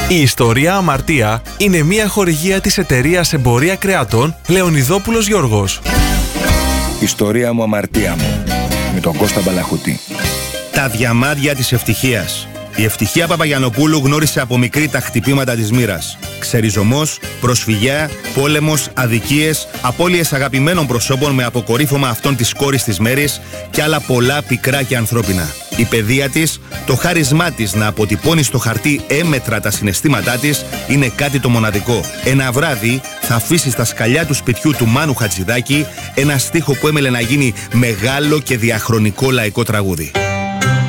Η ιστορία Αμαρτία είναι μια χορηγία της εταιρείας Εμπορία Κρεατών Λεωνιδόπουλος Γιώργος. Ιστορία μου, αμαρτία μου, με τον Κώστα Μπαλαχωτή. Τα διαμάντια της ευτυχίας. Η Ευτυχία Παπαγιαννοπούλου γνώρισε από μικρή τα χτυπήματα της μοίρας. Ξεριζωμός, προσφυγιά, πόλεμος, αδικίες, απώλειες αγαπημένων προσώπων με αποκορύφωμα αυτών της κόρης της Μέρης και άλλα πολλά πικρά και ανθρώπινα. Η παιδεία της, το χάρισμά της να αποτυπώνει στο χαρτί έμετρα τα συναισθήματά της είναι κάτι το μοναδικό. Ένα βράδυ θα αφήσει στα σκαλιά του σπιτιού του Μάνου Χατζηδάκη ένα στίχο που έμελε να γίνει μεγάλο και διαχρονικό λαϊκό τραγούδι.